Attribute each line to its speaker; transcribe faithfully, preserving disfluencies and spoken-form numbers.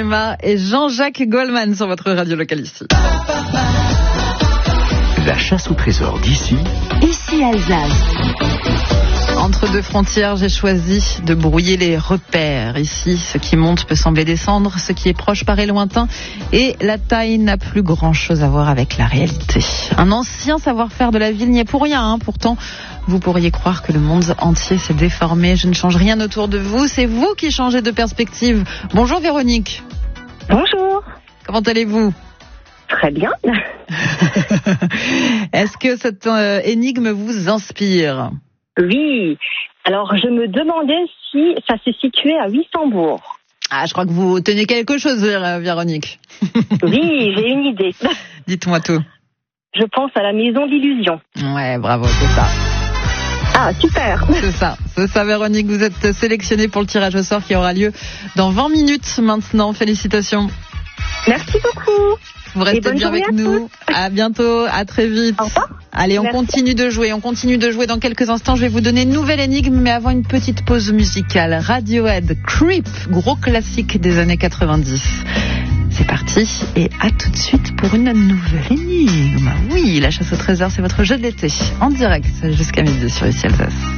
Speaker 1: Gemma et Jean-Jacques Goldman sur votre radio locale ici.
Speaker 2: La chasse au trésor d'ici.
Speaker 3: Ici Alsace.
Speaker 1: Entre deux frontières, j'ai choisi de brouiller les repères. Ici, ce qui monte peut sembler descendre, ce qui est proche paraît lointain, et la taille n'a plus grand-chose à voir avec la réalité. Un ancien savoir-faire de la ville n'y est pour rien, hein. Pourtant, vous pourriez croire que le monde entier s'est déformé. Je ne change rien autour de vous, c'est vous qui changez de perspective. Bonjour Véronique.
Speaker 4: Bonjour.
Speaker 1: Comment allez-vous ?
Speaker 4: Très bien.
Speaker 1: Est-ce que cette euh, énigme vous inspire ?
Speaker 4: Oui. Alors, je me demandais si ça se situait à Wissembourg.
Speaker 1: Ah, je crois que vous tenez quelque chose, Véronique.
Speaker 4: Oui, j'ai une idée.
Speaker 1: Dites-moi tout.
Speaker 4: Je pense à la maison d'illusion.
Speaker 1: Ouais, bravo, c'est ça.
Speaker 4: Ah, super.
Speaker 1: C'est ça, c'est ça, Véronique. Vous êtes sélectionnée pour le tirage au sort qui aura lieu dans vingt minutes maintenant. Félicitations.
Speaker 4: Merci beaucoup.
Speaker 1: Vous restez bien avec nous. À bientôt, à très vite.
Speaker 4: Au revoir.
Speaker 1: Allez, on
Speaker 4: Merci.
Speaker 1: continue de jouer. On continue de jouer dans quelques instants. Je vais vous donner une nouvelle énigme, mais avant une petite pause musicale. Radiohead, Creep, gros classique des années quatre-vingt-dix. C'est parti et à tout de suite pour une nouvelle énigme. Oui, la chasse au trésor, c'est votre jeu de l'été en direct jusqu'à midi sur Ici Alsace.